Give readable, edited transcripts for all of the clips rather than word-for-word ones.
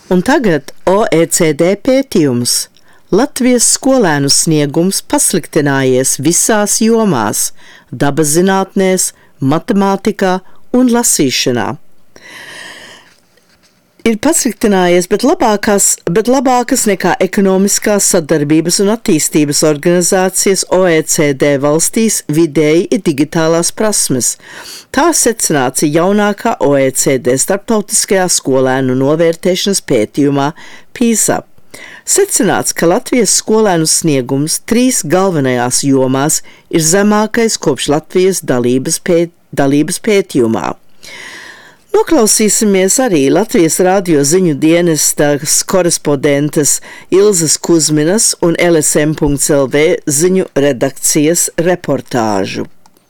Un tagad OECD pētījums. Latvijas skolēnu sniegums pasliktinājies visās jomās – dabaszinātnēs, matemātikā un lasīšanā. Ir pasliktinājies, bet labākas nekā ekonomiskās sadarbības un attīstības organizācijas OECD valstīs vidēji ir digitālās prasmes. Tā secināts jaunākā OECD starptautiskajā skolēnu novērtēšanas pētījumā PISA. Secināts, ka Latvijas skolēnu sniegums 3 galvenajās jomās ir zemākais kopš Latvijas dalības pētījumā. Noklausīsimies arī Latvijas radio ziņu dienestas korespondentes Ilzas Kuzminas un LSM.lv ziņu redakcijas reportāžu.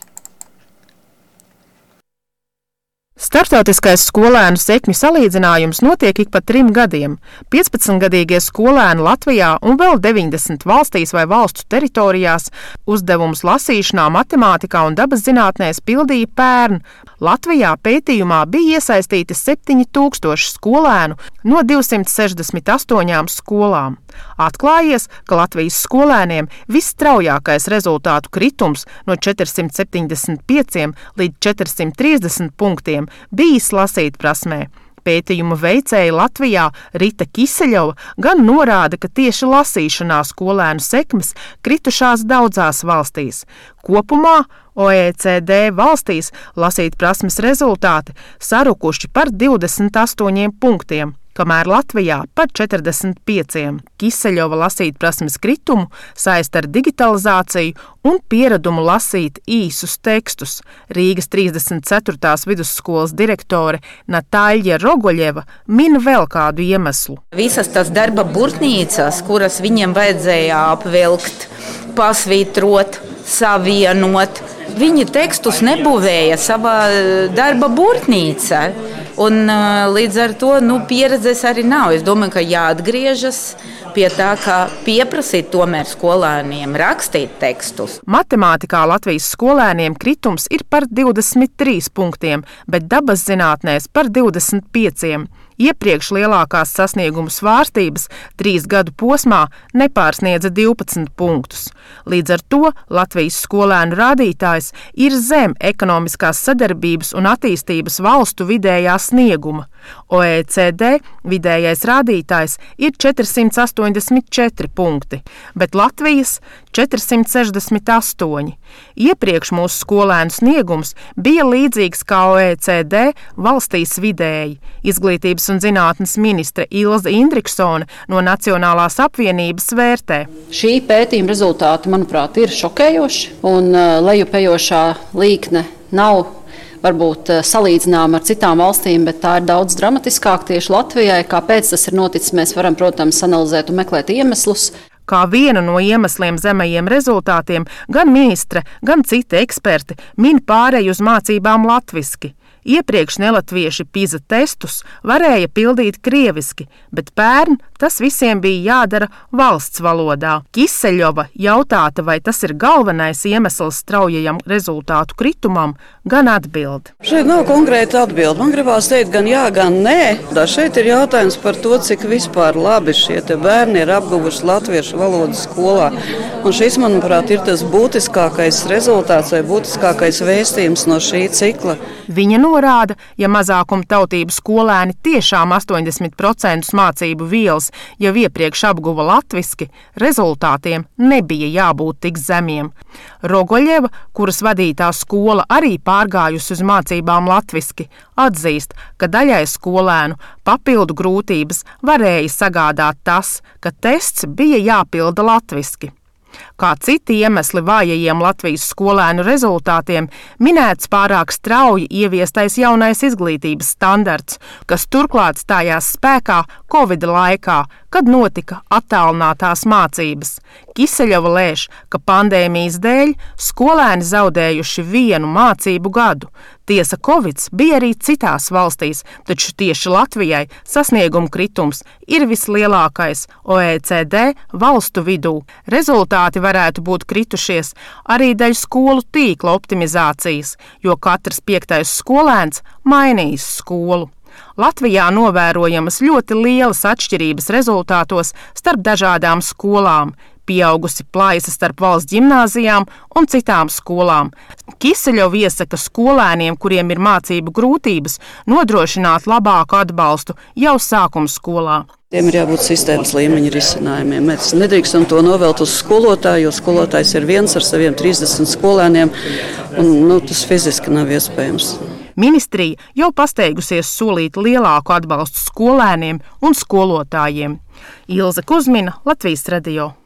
Starptautiskais skolēnu sekmju salīdzinājums notiek ik pa 3 gadiem. 15-gadīgie skolēni Latvijā un vēl 90 valstīs vai valstu teritorijās uzdevumus lasīšanā, matemātikā un dabaszinātnēs pildīja pērn. Latvijā pētījumā bija iesaistīti 7000 skolēnu no 268 skolām. Atklājies, ka Latvijas skolēniem visstraujākais rezultātu kritums no 475 līdz 430 punktiem bijis lasīt prasmē. Pētījumu veicēja Latvijā Rita Kiseļova gan norāda, ka tieši lasīšanā skolēnu sekmes kritušās daudzās valstīs. Kopumā OECD valstīs lasīt prasmes rezultāti sarukuši par 28 punktiem, kamēr Latvijā par 45. Kiseļova lasīt prasmes kritumu saista ar digitalizāciju un pieradumu lasīt īsus tekstus. Rīgas 34. vidusskolas direktore Natāļa Rogoļeva min vēl kādu iemeslu. Visas tās darba burtnīcas, kuras viņiem vajadzēja apvilkt, pasvītrot, savienot, viņi tekstus nebūvēja savā darba burtnīcā. Un līdz ar to pieredzes arī nav. Es domāju, ka jāatgriežas pie tā, ka pieprasīt tomēr skolēniem rakstīt tekstus. Matemātikā Latvijas skolēniem kritums ir par 23 punktiem, bet dabaszinātnēs par 25. Iepriekš lielākās sasniegumu svārstības 3 gadu posmā nepārsniedza 12 punktus. Līdz ar to Latvijas skolēnu rādītājs ir zem ekonomiskās sadarbības un attīstības valstu vidējā snieguma. OECD vidējais rādītājs ir 484 punkti, bet Latvijas 468. Iepriekš mūsu skolēnu sniegums bija līdzīgs kā OECD valstīs vidēji. Izglītības un zinātnes ministre Ilze Indriksone no Nacionālās apvienības vērtē. Šī pētījuma rezultāti, manuprāt, ir šokējoši, un lejupējošā līkne nav varbūt salīdzinām ar citām valstīm, bet tā ir daudz dramatiskāk tieši Latvijai. Kāpēc tas ir noticis, mēs varam, protams, analizēt un meklēt iemeslus. Kā vienu no iemesliem zemajiem rezultātiem gan ministre, gan citi eksperti min pāreju uz mācībām latviski. Iepriekš nelatvieši PISA testus varēja pildīt krieviski, bet pērn tas visiem bija jādara valsts valodā. Kiseļova jautāta, vai tas ir galvenais iemesls straujajam rezultātu kritumam, gan atbild. Šeit nav konkrēta atbilde. Man gribās teikt gan jā, gan nē. Šeit ir jautājums par to, cik vispār labi šie bērni ir apguvuši latviešu valodu skolā. Un šis, manuprāt, ir tas būtiskākais rezultāts vai būtiskākais vēstījums no šī cikla. Viņa norāda, ja mazākuma tautību skolēni tiešām 80% mācību vielas jau iepriekš apguva latviski, rezultātiem nebija jābūt tik zemiem. Rogoļeva, kuras vadītā skola arī pārgājusi uz mācībām latviski, atzīst, ka daļai skolēnu papildu grūtības varēja sagādāt tas, ka tests bija jāpilda latviski. Kā citi iemesli vājajiem Latvijas skolēnu rezultātiem, minēts pārāk strauji ieviestais jaunais izglītības standarts, kas turklāt stājās spēkā Covid laikā, kad notika attālinātās mācības. Kiseļova lēš, ka pandēmijas dēļ skolēni zaudējuši 1 mācību gadu. Tiesa, Covids bija arī citās valstīs, taču tieši Latvijai sasniegumu kritums ir vislielākais OECD valstu vidū. Rezultāti varētu būt kritušies arī dēļ skolu tīkla optimizācijas, jo katrs 5. skolēns mainīs skolu. Latvijā novērojamas ļoti lielas atšķirības rezultātos starp dažādām skolām, pieaugusi plaisa starp valsts ģimnāzijām un citām skolām. Kiseļov iesaka skolēniem, kuriem ir mācību grūtības, nodrošināt labāku atbalstu jau sākuma skolā. Tiem ir jābūt sistēmas līmeņa risinājumiem. Mēs nedrīkstam to novelt uz skolotāju, jo skolotājs ir viens ar saviem 30 skolēniem, un tas fiziski nav iespējams. Ministrija jau pasteigusies solīt lielāku atbalstu skolēniem un skolotājiem. Ilze Kuzmina, Latvijas radio.